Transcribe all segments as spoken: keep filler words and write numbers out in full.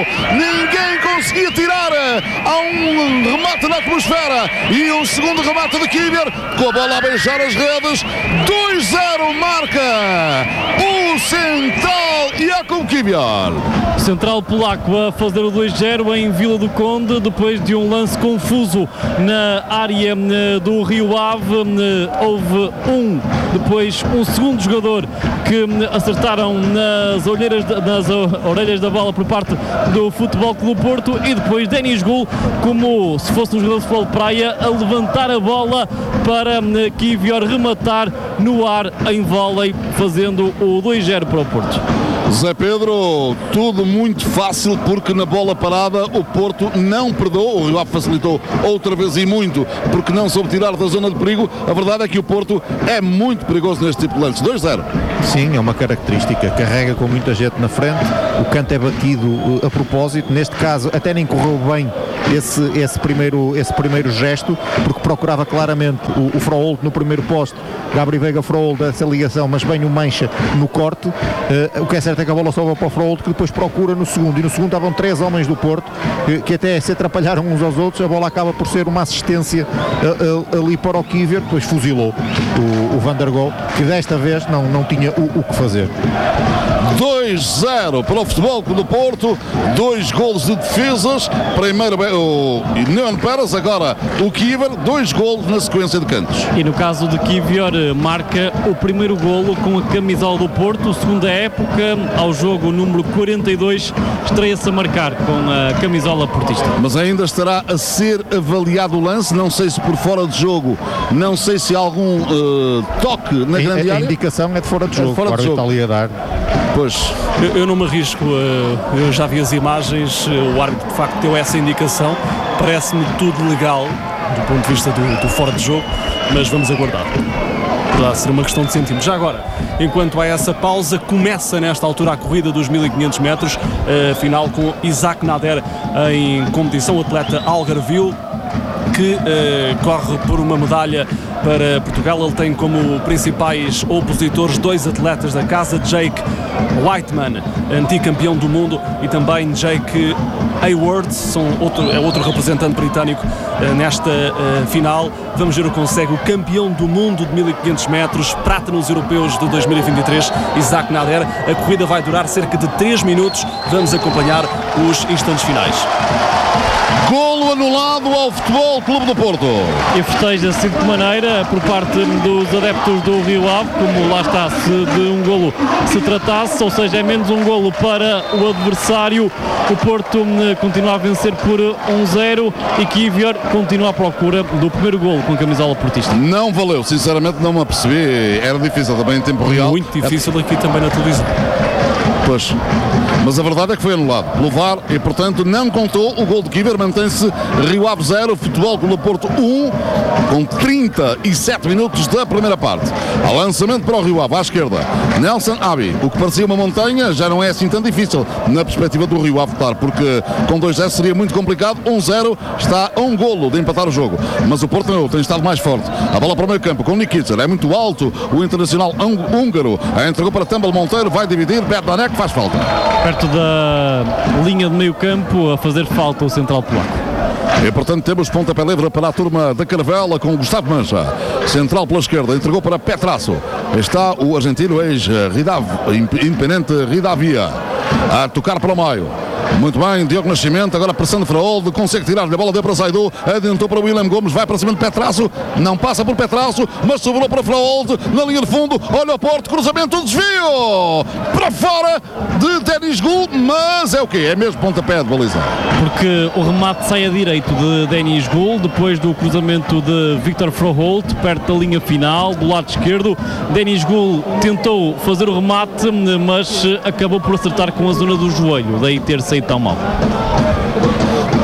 ninguém conseguia tirar. Há um remate na atmosfera e um segundo remate de Kivior, com a bola a beijar as redes. Dois zero marca o Central Jakub Kivior. Central polaco a fazer o dois zero em Vila do Conde, depois de um lance confuso na área do Rio Ave. Houve um, depois um segundo jogador que acertaram nas, olheiras, nas orelhas da bola por parte do Futebol Clube Porto, e depois Denis Gul, como se fosse um jogador de futebol de praia, a levantar a bola para Kivior rematar no ar em vôlei, fazendo o dois zero para o Porto. Zé Pedro, tudo muito fácil, porque na bola parada o Porto não perdoou. O Rio Ave facilitou outra vez e muito, porque não soube tirar da zona de perigo. A verdade é que o Porto é muito perigoso neste tipo de lances. dois zero. Sim, é uma característica. Carrega com muita gente na frente, o canto é batido a propósito. Neste caso até nem correu bem esse, esse, primeiro, esse primeiro gesto, porque procurava claramente o, o Froholt no primeiro posto. Gabriel Veiga Froholt essa ligação, mas bem o mancha no corte. Uh, o que é certo é que a bola sobe para o Froholt, que depois procura no segundo, e no segundo estavam três homens do Porto que, que até se atrapalharam uns aos outros. A bola acaba por ser uma assistência uh, uh, ali para o Kivior, depois fuzilou o, o Van der Goal, que desta vez não, não tinha o, o que fazer. dois zero para o Futebol Clube do Porto, dois golos de defesas. Primeiro o Neon Pérez, agora o Kivior, dois golos na sequência de cantos. E no caso de Kivior, marca o primeiro golo com a camisola do Porto, o segundo da época, ao jogo número quarenta e dois, estreia-se a marcar com a camisola portista. Mas ainda estará a ser avaliado o lance, não sei se por fora de jogo, não sei se há algum uh, toque na grande a, a área. A indicação é de fora de jogo, é fora de jogo. Está ali a dar. Pois. Eu, eu não me arrisco, uh, eu já vi as imagens, uh, o árbitro de facto deu essa indicação, parece-me tudo legal do ponto de vista do, do fora de jogo, mas vamos aguardar. Poderá ser uma questão de centímetros. Já agora, enquanto há essa pausa, começa nesta altura a corrida dos mil e quinhentos metros, uh, final com Isaac Nader em competição, o atleta algarvio, que uh, corre por uma medalha para Portugal. Ele tem como principais opositores dois atletas da casa, Jake Whiteman, antigo campeão do mundo, e também Jake Hayward, são outro, é outro representante britânico uh, nesta uh, final. Vamos ver o que consegue o campeão do mundo de mil e quinhentos metros, prata nos europeus de dois mil e vinte e três, Isaac Nader. A corrida vai durar cerca de três minutos. Vamos acompanhar os instantes finais. Golo anulado ao Futebol Clube do Porto. E festeja-se de maneira por parte dos adeptos do Rio Ave, como lá está, se de um golo se tratasse, ou seja, é menos um golo para o adversário. O Porto continua a vencer por um zero e Kivior continua à procura do primeiro golo com a camisola portista. Não valeu, sinceramente não me apercebi, era difícil também em tempo real. Muito difícil aqui também na televisão. Pois, mas a verdade é que foi anulado pelo V A R e, portanto, não contou o gol de Kivior. Mantém-se Rio Ave zero, Futebol Clube do Porto um, com trinta e sete minutos da primeira parte. Há lançamento para o Rio Ave, à esquerda, Nelson Abi. O que parecia uma montanha já não é assim tão difícil na perspectiva do Rio Ave, claro, porque com dois zero seria muito complicado. um zero está a um golo de empatar o jogo, mas o Porto não, tem estado mais forte. A bola para o meio campo com o Nikitzer, é muito alto o internacional húngaro, entregou para Tambal Monteiro, vai dividir, Berdanek faz falta. Perto da linha de meio campo, a fazer falta o central polaco. E portanto temos pontapé livre para a turma da Caravela com Gustavo Mancha. Central pela esquerda, entregou para Petrasso. Está o argentino ex-Ridav, Independente Rivadavia, a tocar para o meio. Muito bem, Diogo Nascimento, agora pressão de Froholt, consegue tirar-lhe a bola, deu para Zaidu, adiantou para o William Gomes, vai para cima de Petrasso, não passa por Petrasso, mas sobrou para Froholt, na linha de fundo, olha o Porto, cruzamento, desvio, para fora de Denis Gul, mas é o quê? É mesmo pontapé de baliza. Porque o remate sai a direito de Denis Gul, depois do cruzamento de Victor Froholt, perto da linha final, do lado esquerdo. Denis Gul tentou fazer o remate, mas acabou por acertar com a zona do joelho, daí ter saído tão mal. Muito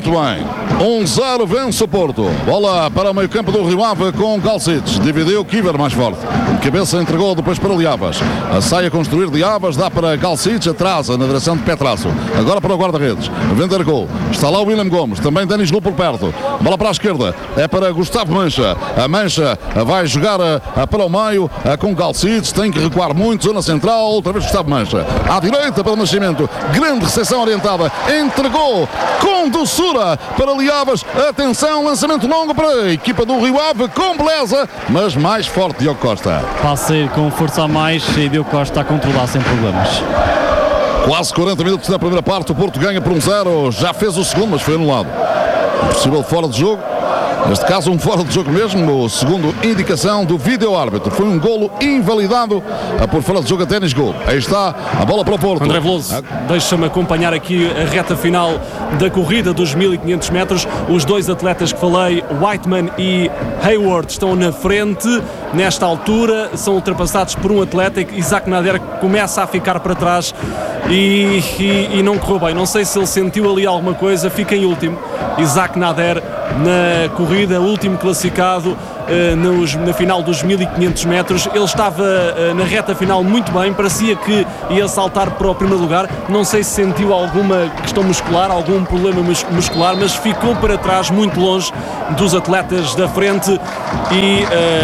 Muito bem, um zero vence o Porto. Bola para o meio campo do Rio Ave com Galcic. Dividiu Kiver mais forte. Cabeça entregou depois para Liavas. A saia a construir Liavas, dá para Galcic, atrasa na direção de Petrasso. Agora para o guarda-redes. Vendergol. Está lá o William Gomes. Também Denis Gol por perto. Bola para a esquerda. É para Gustavo Mancha. A Mancha vai jogar a, a para o meio a, com Galcic. Tem que recuar muito. Zona central. Outra vez Gustavo Mancha. À direita para o Nascimento. Grande recepção orientada. Entregou com doçura para Liavas. Atenção, lançamento longo para a equipa do Rio Ave com beleza, mas mais forte Diogo Costa. Passa a ir com força a mais e Diogo Costa a controlar sem problemas. Quase quarenta minutos na primeira parte, o Porto ganha por um zero, já fez o segundo, mas foi anulado. Possível fora de jogo. Neste caso um fora de jogo mesmo, segundo indicação do vídeo-árbitro. Foi um golo invalidado a por fora de jogo a Denis Gol. Aí está a bola para o Porto. André Veloso, deixa-me acompanhar aqui a reta final da corrida dos mil e quinhentos metros. Os dois atletas que falei, Whiteman e Hayward, estão na frente. Nesta altura são ultrapassados por um atleta. Isaac Nader começa a ficar para trás e, e, e não correu bem. Não sei se ele sentiu ali alguma coisa. Fica em último. Isaac Nader na corrida, último classificado uh, nos, na final dos mil e quinhentos metros. Ele estava uh, na reta final muito bem, parecia que ia saltar para o primeiro lugar. Não sei se sentiu alguma questão muscular, algum problema mus- muscular, mas ficou para trás, muito longe dos atletas da frente. E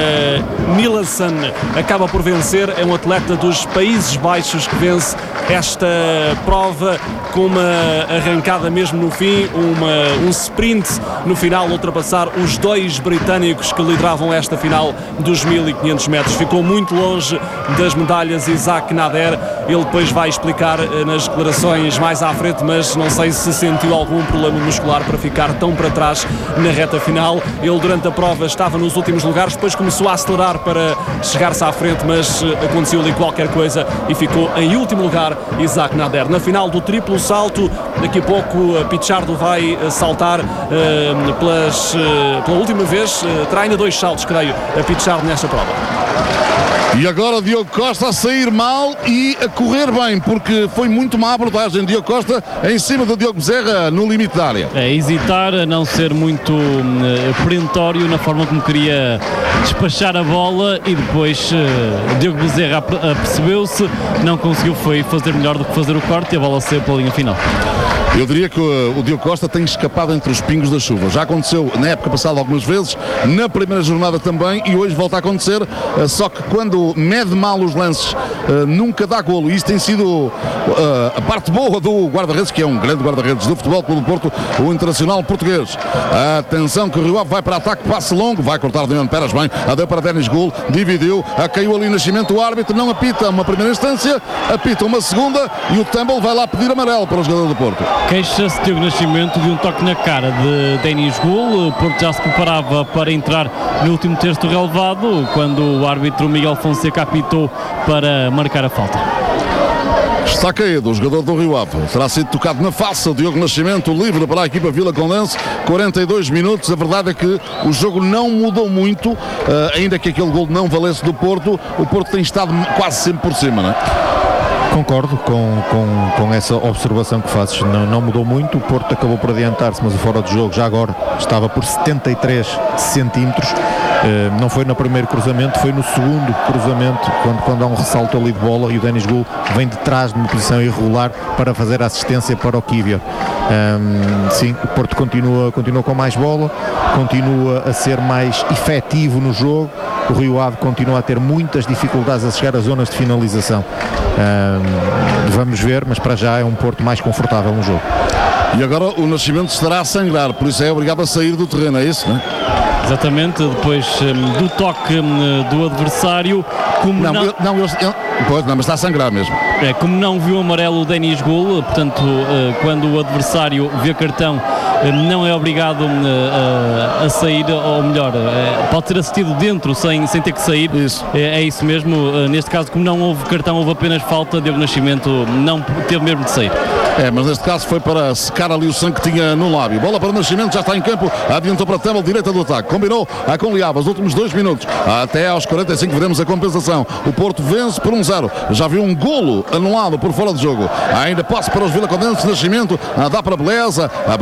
uh, Nielsen acaba por vencer, é um atleta dos Países Baixos que vence esta prova com uma arrancada mesmo no fim, uma, um sprint no final, ultrapassar os dois britânicos que lideravam esta final dos mil e quinhentos metros. Ficou muito longe das medalhas Isaac Nader. Ele depois vai explicar nas declarações mais à frente, mas não sei se sentiu algum problema muscular para ficar tão para trás na reta final. Ele durante a prova estava nos últimos lugares, depois começou a acelerar para chegar-se à frente, mas aconteceu ali qualquer coisa e ficou em último lugar Isaac Nader. Na final do triplo salto, daqui a pouco Pichardo vai saltar uh, pelas, uh, pela última vez, uh, terá ainda dois saltos, creio, a Pichardo nesta prova. E agora Diogo Costa a sair mal e a correr bem, porque foi muito má a abordagem. Diogo Costa em cima do Diogo Bezerra no limite da área. É hesitar, a não ser muito uh, perentório na forma como queria despachar a bola, e depois uh, Diogo Bezerra apercebeu-se, não conseguiu foi fazer melhor do que fazer o corte e a bola saiu pela linha final. Eu diria que uh, o Diogo Costa tem escapado entre os pingos da chuva. Já aconteceu na época passada algumas vezes, na primeira jornada também, e hoje volta a acontecer, uh, só que quando mede mal os lances, uh, nunca dá golo. E isso tem sido uh, a parte boa do guarda-redes, que é um grande guarda-redes do Futebol Clube do Porto, o internacional português. Atenção que o Rio Ave vai para ataque, passe longo, vai cortar de onde Peras bem, a deu para Denis Gol, dividiu, a caiu ali Nascimento, o árbitro não apita uma primeira instância, apita uma segunda, e o Tumble vai lá pedir amarelo para o jogador do Porto. Queixa-se Diogo Nascimento de um toque na cara de Denis Gol. O Porto já se preparava para entrar no último terço do relevado, quando o árbitro Miguel Fonseca apitou para marcar a falta. Está caído o jogador do Rio Ave. Terá sido tocado na face o Diogo Nascimento, livre para a equipa Vila Condense. quarenta e dois minutos. A verdade é que o jogo não mudou muito, uh, ainda que aquele gol não valesse do Porto. O Porto tem estado quase sempre por cima, não é? Concordo com, com, com essa observação que fazes, não, não mudou muito. O Porto acabou por adiantar-se, mas o fora de jogo já agora estava por setenta e três centímetros. Uh, não foi no primeiro cruzamento, foi no segundo cruzamento, quando, quando há um ressalto ali de bola e o Denis Gol vem de trás de uma posição irregular para fazer a assistência para o Kivior. Um, sim, o Porto continua, continua com mais bola, continua a ser mais efetivo no jogo. O Rio Ave continua a ter muitas dificuldades a chegar às zonas de finalização. Um, vamos ver, mas para já é um Porto mais confortável no jogo. E agora o Nascimento estará a sangrar, por isso é obrigado a sair do terreno, é isso, não é? Exatamente, depois um, do toque um, do adversário, como não, não... Eu, não, eu, eu, pois, não, mas está a sangrar mesmo. É, como não viu amarelo o Denis Gol, portanto, uh, quando o adversário vê cartão, uh, não é obrigado uh, uh, a sair, ou melhor, uh, pode ser assistido dentro sem, sem ter que sair. Isso. É, é isso mesmo, uh, neste caso, como não houve cartão, houve apenas falta, Diogo Nascimento não teve mesmo de sair. É, mas neste caso foi para secar ali o sangue que tinha no lábio. Bola para o Nascimento, já está em campo, adiantou para a Tumble, direita do ataque, combinou a com Liavas, últimos dois minutos, até aos quarenta e cinco veremos a compensação. O Porto vence por um zero, já viu um golo anulado por fora de jogo. Ainda passe para os Vila Condense. Nascimento, dá para Beleza, bem o espanhol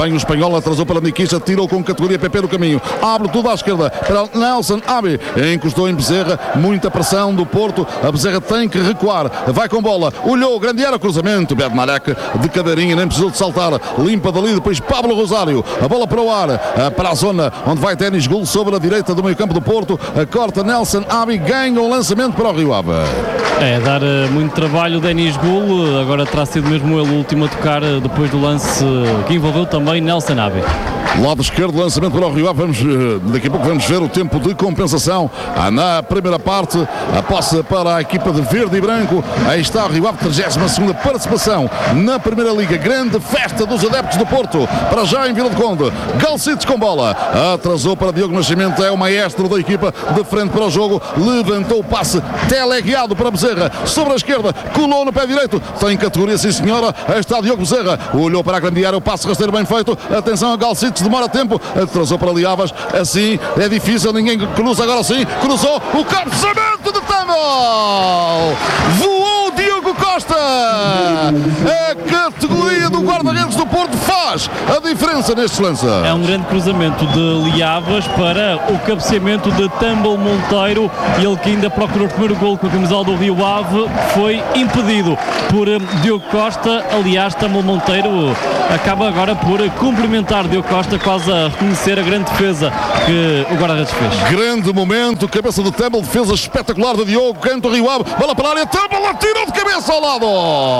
Ela atrasou para Nikisha, tirou com categoria P P do caminho, abre tudo à esquerda para Nelson Abi, encostou em Bezerra, muita pressão do Porto, a Bezerra tem que recuar, vai com bola, olhou, grande área, cruzamento, Bednarek de cadeirinha, nem precisou de saltar, limpa dali, depois Pablo Rosário, a bola para o ar, para a zona onde vai Denis Gul sobre a direita do meio campo do Porto, a corta Nelson Abi, ganha o lançamento para o Rio Ave. É, dar uh, muito trabalho Denis Gul, agora terá sido mesmo ele o último a tocar uh, depois do lance uh, que envolveu também Nelson Abi. Lado esquerdo, lançamento para o Rio Ave. Vamos, daqui a pouco vamos ver o tempo de compensação. Ah, na primeira parte, a posse para a equipa de verde e branco. Aí está o Rio Ave, trigésima segunda participação na Primeira Liga. Grande festa dos adeptos do Porto. Para já em Vila do Conde. Galcites com bola. Atrasou para Diogo Nascimento. É o maestro da equipa de frente para o jogo. Levantou o passe teleguiado para Bezerra. Sobre a esquerda, colou no pé direito. Tem categoria, sim senhora. Aí está Diogo Bezerra. Olhou para a grande área. O passe rasteiro bem feito. Atenção a Galcites. Demora tempo, atrasou para Liavas, assim é difícil, ninguém cruza, agora sim, cruzou o cabeceamento de Tamo, voou Diogo Costa, a categoria do guarda-redes do Porto faz a diferença neste lance. É um grande cruzamento de Liavas para o cabeceamento de Tumble Monteiro, ele que ainda procurou o primeiro golo com a camisola do Rio Ave, foi impedido por Diogo Costa. Aliás, Tumble Monteiro acaba agora por cumprimentar Diogo Costa, quase a reconhecer a grande defesa que o guarda-redes fez. Grande momento, cabeça de Tumble, defesa espetacular de Diogo, canto Rio Ave, bola para a área, Tumble atirou de cabeça ao lado.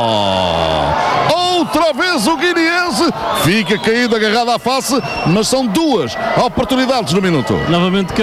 Outra vez o guineense fica caído, agarrado à face, mas são duas oportunidades no minuto. Novamente